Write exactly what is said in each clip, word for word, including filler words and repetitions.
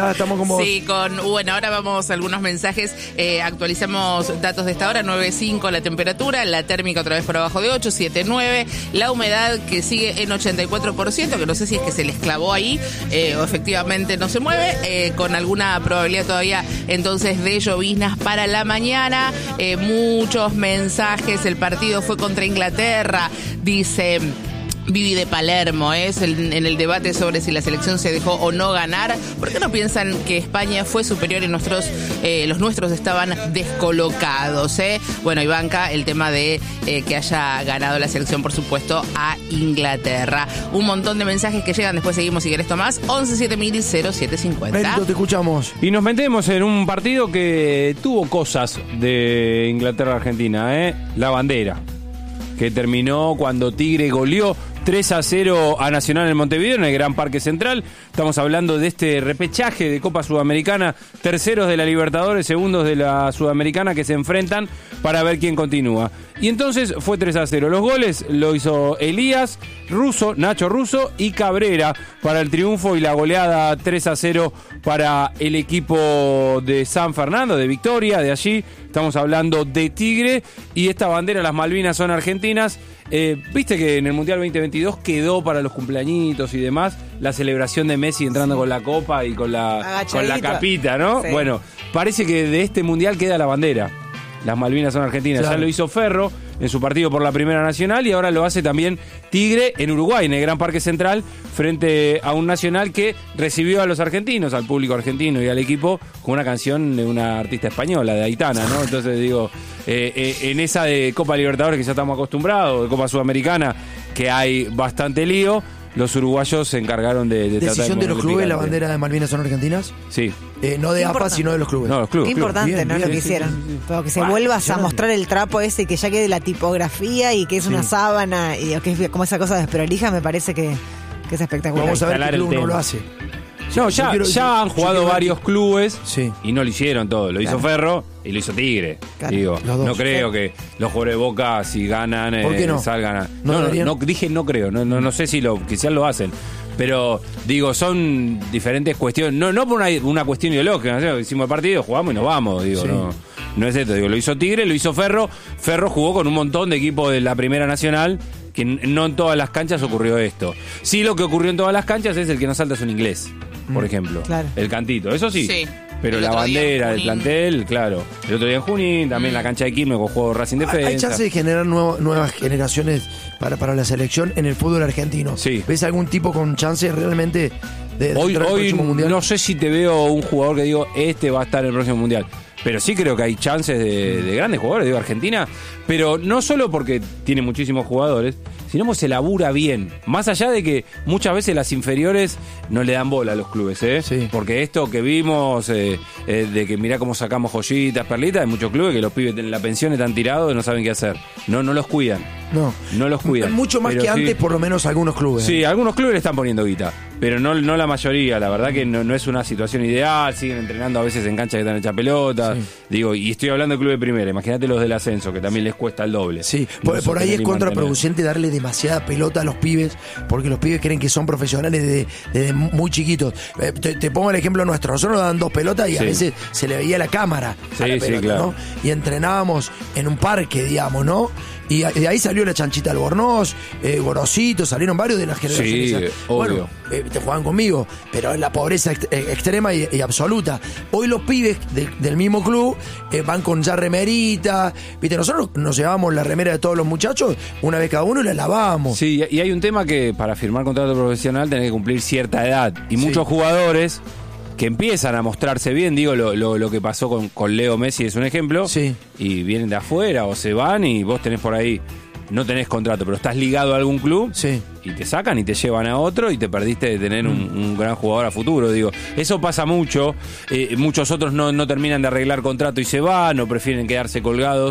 Ah, estamos como... Sí, con bueno, ahora vamos a algunos mensajes. Eh, actualizamos datos de esta hora: nueve punto cinco la temperatura, la térmica otra vez por abajo de ocho, siete punto nueve, la humedad que sigue en ochenta y cuatro por ciento, que no sé si es que se les clavó ahí eh, o efectivamente no se mueve, eh, con alguna probabilidad todavía entonces de lloviznas para la mañana. Eh, muchos mensajes. El partido fue contra Inglaterra, dice Vivi de Palermo, es el, en el debate sobre si la selección se dejó o no ganar. ¿Por qué no piensan que España fue superior y nuestros, eh, los nuestros estaban descolocados? Eh? Bueno, Ivanka, el tema de eh, que haya ganado la selección, por supuesto, a Inglaterra. Un montón de mensajes que llegan, después seguimos si querés, Tomás. once siete mil cero siete cincuenta. Benito, te escuchamos. Y nos metemos en un partido que tuvo cosas de Inglaterra-Argentina, ¿eh? La bandera, que terminó cuando Tigre goleó tres a cero a Nacional en Montevideo, en el Gran Parque Central. Estamos hablando de este repechaje de Copa Sudamericana, terceros de la Libertadores, segundos de la Sudamericana, que se enfrentan para ver quién continúa. Y entonces fue tres a cero. Los goles lo hizo Elías, Russo, Nacho Russo y Cabrera para el triunfo y la goleada tres a cero para el equipo de San Fernando, de Victoria, de allí. Estamos hablando de Tigre, y esta bandera, las Malvinas, son argentinas. Eh, Viste que en el Mundial veinte veintidós quedó para los cumpleañitos y demás la celebración de Messi entrando sí. con la copa y con la, con la capita, ¿no? Sí. Bueno, parece que de este Mundial queda la bandera. Las Malvinas son argentinas. Claro. Ya lo hizo Ferro en su partido por la Primera Nacional, y ahora lo hace también Tigre en Uruguay, en el Gran Parque Central, frente a un Nacional que recibió a los argentinos, al público argentino y al equipo, con una canción de una artista española, de Aitana, ¿no? Entonces digo, eh, eh, en esa de Copa Libertadores que ya estamos acostumbrados, de Copa Sudamericana, que hay bastante lío, los uruguayos se encargaron de, de tratar ¿Decisión de, de los clubes, la bandera de Malvinas son argentinas? Sí. Eh, no de A P A, sino de los clubes. No, los clubes. Qué importante, bien, ¿no? bien, Lo que sí, hicieron. sí, sí, sí. Pero que se Ah, vuelvas ya a mostrar el trapo ese, que ya quede la tipografía y que es sí. una sábana, y que es como esa cosa desprolija, me parece que, que es espectacular. Vamos a ver qué club no lo hace. No, ya, quiero, ya yo, han jugado varios ver... clubes sí. y no lo hicieron todo. Lo hizo claro. Ferro y lo hizo Tigre. Claro. Digo, no creo claro. que los jugadores de Boca, si ganan, ¿por qué no? Eh, salgan a... No, no, no, no, dije no creo, no, no, no sé si lo quizás lo hacen. Pero, digo, son diferentes cuestiones. No, no por una, una cuestión ideológica. ¿no? Hicimos el partido, jugamos y nos vamos. Digo, sí. no, no es esto. Digo, lo hizo Tigre, lo hizo Ferro. Ferro jugó con un montón de equipos de la Primera Nacional, que no en todas las canchas ocurrió esto. Sí, lo que ocurrió en todas las canchas es el que no salta es un inglés, por ejemplo. Claro. El cantito, eso sí. Sí. Pero la bandera del plantel, claro. El otro día en Junín, también mm. la cancha de Quilmes con juego Racing Defensa. ¿Hay chance de generar nuevo, nuevas generaciones para, para la selección en el fútbol argentino? Sí. ¿Ves algún tipo con chance realmente de, de hoy, entrar al hoy próximo mundial? No sé si te veo un jugador que digo, este va a estar en el próximo mundial. Pero sí creo que hay chances de, de grandes jugadores, digo, Argentina. Pero no solo porque tiene muchísimos jugadores, sino porque se labura bien. Más allá de que muchas veces las inferiores no le dan bola a los clubes, ¿eh? Sí. Porque esto que vimos, eh, eh, de que mirá cómo sacamos joyitas, perlitas, hay muchos clubes que los pibes en la pensión están tirados y no saben qué hacer. No, no los cuidan. No. No los cuidan. Mucho más pero que sí, antes, por lo menos algunos clubes. Sí, algunos clubes le están poniendo guita, pero no, no la mayoría. La verdad que no, no es una situación ideal. Siguen entrenando a veces en canchas que están hechas pelotas. Sí. Digo, y estoy hablando de club de primera. Imagínate los del ascenso, que también les cuesta el doble. Sí, por, por ahí es contraproducente darle demasiada pelota a los pibes, porque los pibes creen que son profesionales desde de, de muy chiquitos. Eh, te, te pongo el ejemplo nuestro. Nosotros nos dan dos pelotas y sí. a veces se le veía la cámara sí, a la pelota, sí, claro. ¿no? Y entrenábamos en un parque, digamos, ¿no? Y de ahí salió la Chanchita Albornoz, eh, Gorosito, salieron varios de las generaciones. Sí, bueno, obvio. Eh, te jugaban conmigo, pero es la pobreza ext- extrema y, y absoluta. Hoy los pibes de, del mismo club eh, van con ya remerita. Viste, nosotros nos llevábamos la remera de todos los muchachos una vez cada uno y la lavábamos. Sí, y hay un tema que para firmar contrato profesional tenés que cumplir cierta edad. Y sí. muchos jugadores que empiezan a mostrarse bien, digo, lo, lo, lo que pasó con, con Leo Messi es un ejemplo, sí. y vienen de afuera o se van y vos tenés por ahí, no tenés contrato, pero estás ligado a algún club, sí. y te sacan y te llevan a otro y te perdiste de tener un, un gran jugador a futuro, digo. Eso pasa mucho, eh, muchos otros no, no terminan de arreglar contrato y se van, o prefieren quedarse colgados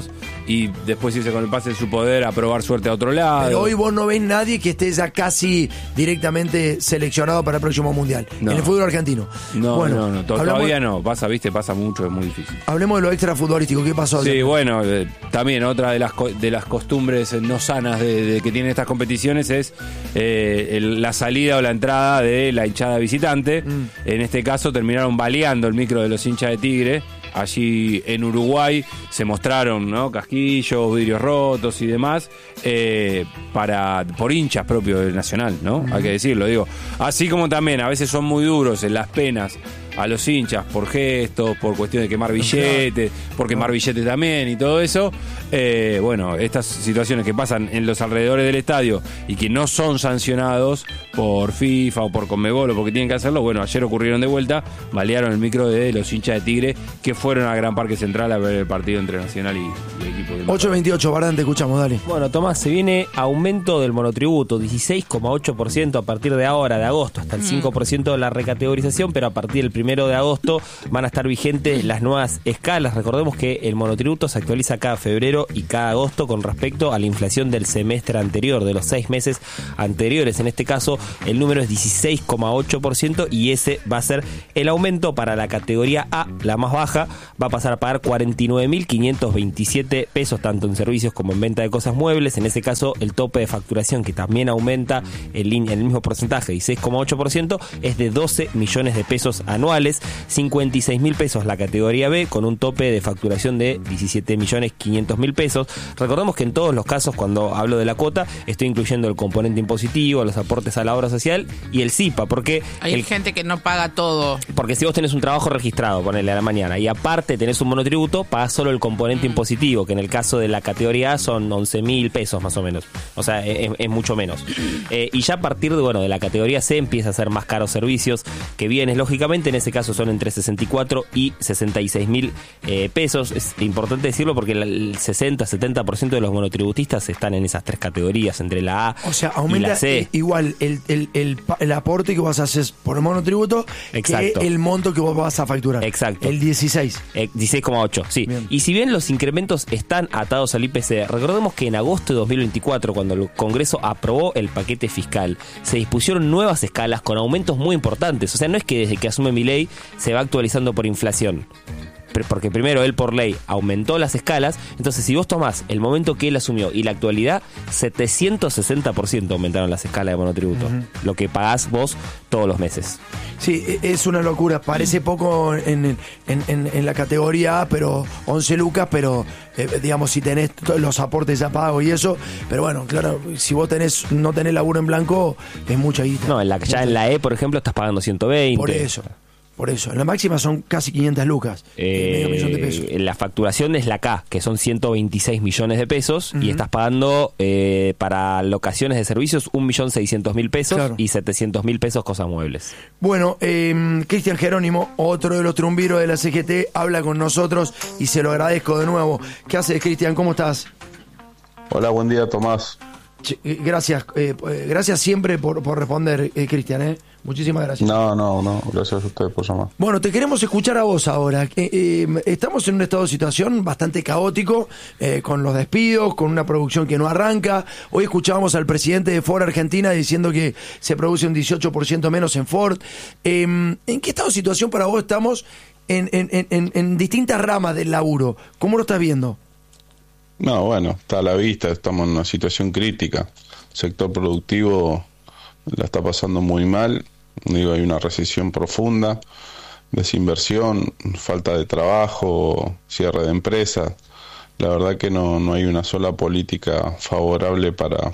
y después irse con el pase de su poder a probar suerte a otro lado. Pero hoy vos no ves nadie que esté ya casi directamente seleccionado para el próximo Mundial. No. En el fútbol argentino. No, bueno, no, no, to- hablamos- todavía no. Pasa, viste, pasa mucho, es muy difícil. Hablemos de lo extra futbolístico. ¿Qué pasó? Sí, bueno, eh, también otra de las co- de las costumbres no sanas de, de que tienen estas competiciones es eh, el- la salida o la entrada de la hinchada visitante. Mm. En este caso terminaron baleando el micro de los hinchas de Tigre. Allí en Uruguay se mostraron, ¿no?, casquillos, vidrios rotos y demás, eh, para por hinchas propios del Nacional, ¿no? Hay que decirlo, digo. Así como también a veces son muy duros en las penas a los hinchas por gestos, por cuestión de quemar billetes, por quemar billetes también y todo eso. Eh, bueno, estas situaciones que pasan en los alrededores del estadio y que no son sancionados por FIFA o por Conmebol o porque tienen que hacerlo, bueno, ayer ocurrieron de vuelta, balearon el micro de los hinchas de Tigre que fueron a Gran Parque Central a ver el partido entre Nacional y, y el equipo de ocho veintiocho, Bardán, te escuchamos, dale. Bueno, Tomás, se viene aumento del monotributo, dieciséis coma ocho por ciento a partir de ahora, de agosto, hasta el cinco por ciento de la recategorización, pero a partir del primero de agosto van a estar vigentes las nuevas escalas. Recordemos que el monotributo se actualiza cada febrero y cada agosto con respecto a la inflación del semestre anterior, de los seis meses anteriores. En este caso, el número es dieciséis coma ocho por ciento y ese va a ser el aumento para la categoría A, la más baja, va a pasar a pagar cuarenta y nueve mil quinientos veintisiete pesos, tanto en servicios como en venta de cosas muebles. En ese caso, el tope de facturación, que también aumenta en el mismo porcentaje, dieciséis coma ocho por ciento, es de doce millones de pesos anuales, cincuenta y seis mil pesos la categoría B, con un tope de facturación de diecisiete millones quinientos mil pesos. Recordemos que en todos los casos, cuando hablo de la cuota, estoy incluyendo el componente impositivo, los aportes a la obra social y el SIPA, porque Hay el, gente que no paga todo. porque si vos tenés un trabajo registrado, ponele a la mañana, y aparte tenés un monotributo, pagás solo el componente impositivo, que en el caso de la categoría A son once mil pesos más o menos. O sea, es, es mucho menos. Eh, y ya a partir de, bueno, de la categoría C empieza a ser más caros servicios que bienes, lógicamente. En ese caso son entre sesenta y cuatro y sesenta y seis mil eh, pesos. Es importante decirlo porque el sesenta a setenta por ciento de los monotributistas están en esas tres categorías, entre la A O sea, y aumenta la C. eh, igual el, el, el, pa- el aporte que vos haces por el monotributo Exacto. que el monto que vos vas a facturar. Exacto. El dieciséis. Eh, dieciséis coma ocho, sí. Bien. Y si bien los incrementos están atados al I P C, recordemos que en agosto de dos mil veinticuatro, cuando el Congreso aprobó el paquete fiscal, se dispusieron nuevas escalas con aumentos muy importantes. O sea, no es que desde que asume Milei se va actualizando por inflación. Pero- Porque primero él por ley aumentó las escalas. Entonces, si vos tomás el momento que él asumió y la actualidad, setecientos sesenta por ciento aumentaron las escalas de monotributo. Lo que pagás vos todos los meses. Sí, e- es una locura. Parece poco en, en, en, en la categoría A, pero once lucas, pero eh, digamos, si tenés todos los aportes ya pagos y eso. Pero bueno, claro, si vos tenés no tenés laburo en blanco, es mucha guita. No, en la, ya en la E, por ejemplo, estás pagando ciento veinte. Por eso. Por eso. En la máxima son casi quinientas lucas. Eh, medio millón de pesos. La facturación es la K, que son ciento veintiséis millones de pesos, y estás pagando eh, para locaciones de servicios un millón seiscientos mil pesos Claro. y setecientos mil pesos cosas muebles. Bueno, eh, Cristian Jerónimo, otro de los trumbiros de la C G T, habla con nosotros y se lo agradezco de nuevo. ¿Qué haces, Cristian? ¿Cómo estás? Hola, buen día, Tomás. Che, eh, gracias, eh, eh, gracias siempre por, por responder, eh, Cristian, ¿eh? Muchísimas gracias. No, no, no, gracias a ustedes por llamar. Bueno, te queremos escuchar a vos ahora. Eh, eh, estamos en un estado de situación bastante caótico, eh, con los despidos, con una producción que no arranca. Hoy escuchábamos al presidente de Ford Argentina diciendo que se produce un dieciocho por ciento menos en Ford. Eh, ¿En qué estado de situación para vos estamos en, en, en, en distintas ramas del laburo? ¿Cómo lo estás viendo? No, bueno, está a la vista, estamos en una situación crítica. El sector productivo la está pasando muy mal. Digo, hay una recesión profunda, desinversión, falta de trabajo, cierre de empresas. La verdad que no, no hay una sola política favorable para,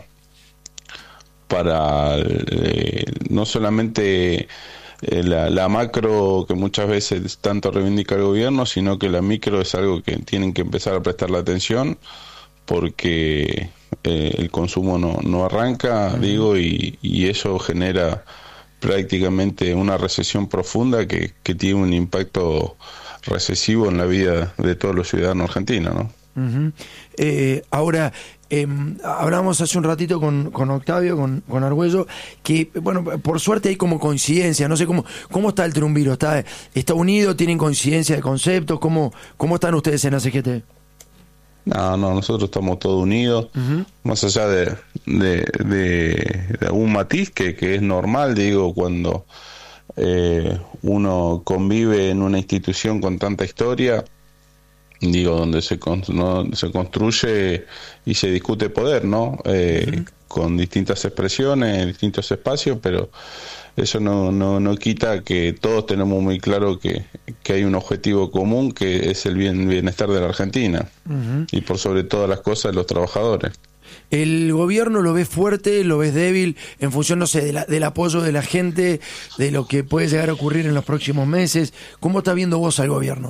para eh, no solamente eh, la, la macro que muchas veces tanto reivindica el gobierno, sino que la micro es algo que tienen que empezar a prestarle atención porque eh, el consumo no, no arranca, uh-huh. digo, y, y eso genera prácticamente una recesión profunda que, que tiene un impacto recesivo en la vida de todos los ciudadanos argentinos, ¿no? Uh-huh. Eh, ahora, eh, hablamos hace un ratito con, con Octavio, con, con Argüello, que, bueno, por suerte hay como coincidencia, no sé cómo cómo está el triunviro, ¿está, está unido, tienen coincidencia de conceptos? ¿Cómo, cómo están ustedes en la C G T? No, no, nosotros estamos todos unidos, uh-huh. más allá de, de, de, de algún matiz que, que es normal, digo, cuando eh, uno convive en una institución con tanta historia, digo, donde se, no, se construye y se discute poder, ¿no? Eh, uh-huh. Con distintas expresiones, distintos espacios, pero eso no, no, no quita que todos tenemos muy claro que, que hay un objetivo común, que es el bien, bienestar de la Argentina, uh-huh. y por sobre todas las cosas los trabajadores. ¿El gobierno lo ves fuerte, lo ves débil en función, no sé, de la, del apoyo de la gente, de lo que puede llegar a ocurrir en los próximos meses? ¿Cómo estás viendo vos al gobierno?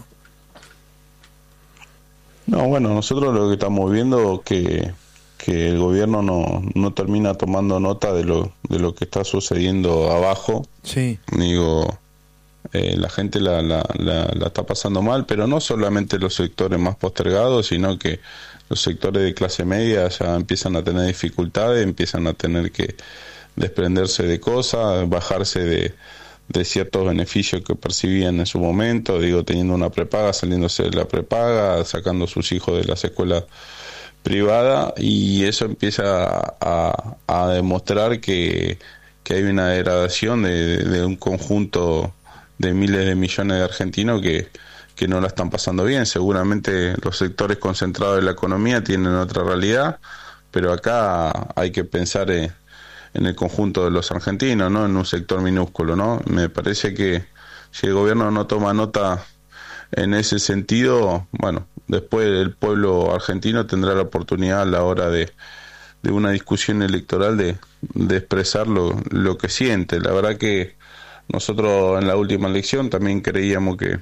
No, bueno, nosotros lo que estamos viendo que que el gobierno no, no termina tomando nota de lo de lo que está sucediendo abajo. Sí. Digo, eh, la gente la, la, la, la está pasando mal, pero no solamente los sectores más postergados, sino que los sectores de clase media ya empiezan a tener dificultades, empiezan a tener que desprenderse de cosas, bajarse de, de ciertos beneficios que percibían en su momento, digo, teniendo una prepaga, saliéndose de la prepaga, sacando a sus hijos de las escuelas privada, y eso empieza a, a demostrar que, que hay una degradación de, de un conjunto de miles de millones de argentinos que, que no la están pasando bien. Seguramente los sectores concentrados de la economía tienen otra realidad, pero acá hay que pensar en, en el conjunto de los argentinos, no en un sector minúsculo, ¿no? Me parece que si el gobierno no toma nota en ese sentido, bueno, después el pueblo argentino tendrá la oportunidad a la hora de, de una discusión electoral de, de expresar lo, lo que siente. La verdad que nosotros en la última elección también creíamos que,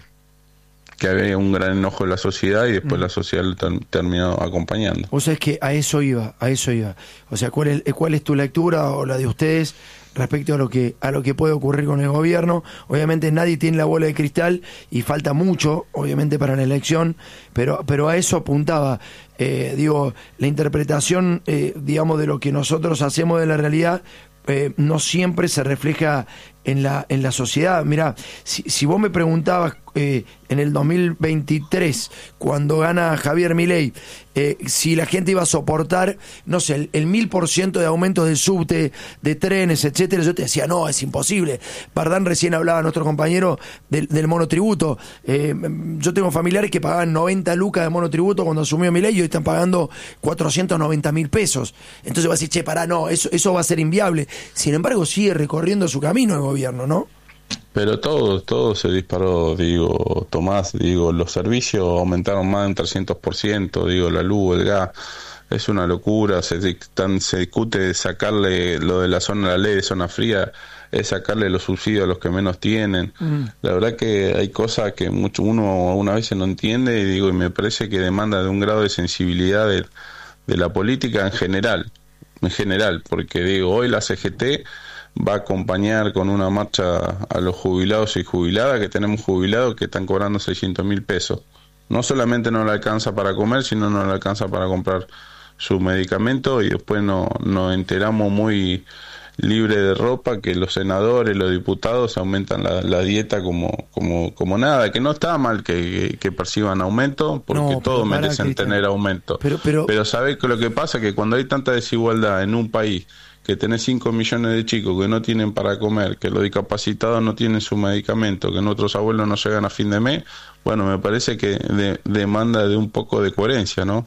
que había un gran enojo en la sociedad, y después mm. la sociedad lo ter- terminó acompañando. O sea, es que a eso iba, a eso iba. O sea, ¿cuál es, cuál es tu lectura o la de ustedes respecto a lo que a lo que puede ocurrir con el gobierno? Obviamente nadie tiene la bola de cristal y falta mucho, obviamente, para la elección, pero pero a eso apuntaba. Eh, digo, la interpretación, eh, digamos, de lo que nosotros hacemos de la realidad eh, no siempre se refleja en la en la sociedad. Mirá, si, si vos me preguntabas eh, en el dos mil veintitrés, cuando gana Javier Milei, eh, si la gente iba a soportar, no sé, el, el mil por ciento de aumentos del subte, de trenes, etcétera, yo te decía, no, es imposible. Bardán recién hablaba, nuestro compañero, del, del monotributo. Eh, yo tengo familiares que pagaban noventa lucas de monotributo cuando asumió Milei y hoy están pagando cuatrocientos noventa mil pesos. Entonces va a decir, che, pará, no, eso, eso va a ser inviable. Sin embargo, sigue recorriendo su camino el gobierno, ¿no? Pero todo, todo se disparó, digo, Tomás, digo, los servicios aumentaron más de un trescientos por ciento, digo, la luz, el gas, es una locura, se, tan, se discute sacarle lo de la zona, la ley de zona fría, es sacarle los subsidios a los que menos tienen. Mm. La verdad que hay cosas que mucho uno algunas veces no entiende, y digo, y me parece que demanda de un grado de sensibilidad de, de la política en general, en general, porque digo, hoy la C G T va a acompañar con una marcha a los jubilados y jubiladas, que tenemos jubilados que están cobrando seiscientos mil pesos. No solamente no le alcanza para comer, sino no le alcanza para comprar su medicamento, y después no, nos enteramos muy libre de ropa que los senadores, los diputados aumentan la, la dieta como, como, como nada, que no está mal que, que, que perciban aumento, porque no, todos merecen Cristian. tener aumento. Pero, pero, pero ¿sabés que lo que pasa? Que cuando hay tanta desigualdad en un país, que tenés cinco millones de chicos que no tienen para comer, que los discapacitados no tienen su medicamento, que nuestros abuelos no llegan a fin de mes, bueno, me parece que de, demanda de un poco de coherencia, ¿no?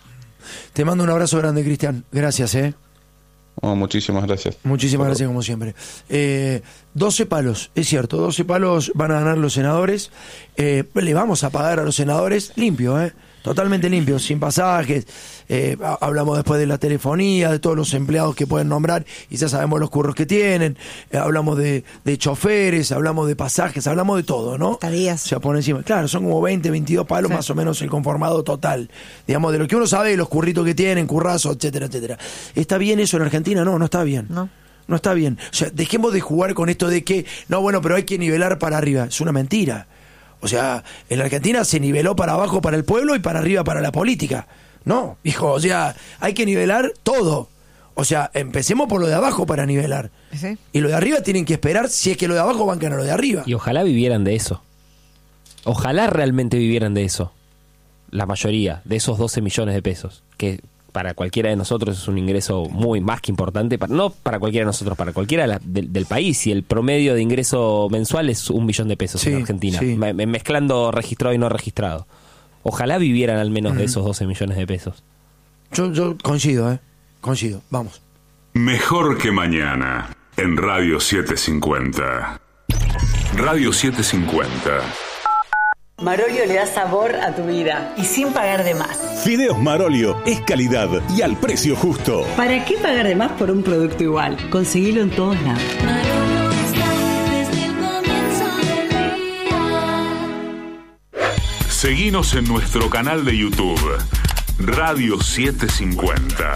Te mando un abrazo grande, Cristian. Gracias, ¿eh? Oh, muchísimas gracias. Muchísimas gracias, como siempre. Eh, doce palos, es cierto, doce palos van a ganar los senadores. Eh, le vamos a pagar a los senadores limpio, ¿eh? Totalmente limpio, sin pasajes. Eh, hablamos después de la telefonía, de todos los empleados que pueden nombrar, y ya sabemos los curros que tienen. Eh, hablamos de, de choferes, hablamos de pasajes, hablamos de todo, ¿no? Estadías. Se pone encima. Claro, son como veinte, veintidós palos, sí, más o menos el conformado total. Digamos, de lo que uno sabe, los curritos que tienen, currazos, etcétera, etcétera. ¿Está bien eso en Argentina? No, no está bien. No. No está bien. O sea, dejemos de jugar con esto de que, no, bueno, pero hay que nivelar para arriba. Es una mentira. O sea, en la Argentina se niveló para abajo para el pueblo y para arriba para la política. No, hijo, o sea, hay que nivelar todo. O sea, empecemos por lo de abajo para nivelar. ¿Sí? Y lo de arriba tienen que esperar si es que lo de abajo bancan a lo de arriba. Y ojalá vivieran de eso. Ojalá realmente vivieran de eso. la mayoría de esos doce millones de pesos, que para cualquiera de nosotros es un ingreso muy más que importante, para, no para cualquiera de nosotros, para cualquiera de la, de, del país, y el promedio de ingreso mensual es un millón de pesos sí, en Argentina, sí. me, me, mezclando registrado y no registrado. Ojalá vivieran al menos mm. de esos doce millones de pesos. Yo, yo coincido, ¿eh? Coincido, vamos. Mejor que mañana, en Radio setecientos cincuenta. Radio setecientos cincuenta. Marolio le da sabor a tu vida y sin pagar de más. Fideos Marolio es calidad y al precio justo. ¿Para qué pagar de más por un producto igual? Conseguilo en todos lados. Marolio está desde el comienzo del día. Seguinos en nuestro canal de YouTube, Radio setecientos cincuenta.